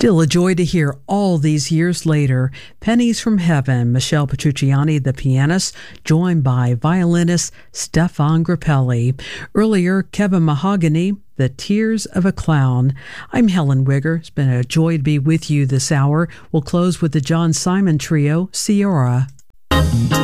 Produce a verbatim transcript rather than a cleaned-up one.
Still a joy to hear all these years later. Pennies from Heaven, Michelle Petrucciani, the pianist, joined by violinist Stefan Grappelli. Earlier, Kevin Mahogany, The Tears of a Clown. I'm Helen Wigger. It's been a joy to be with you this hour. We'll close with the John Simon Trio, Sierra.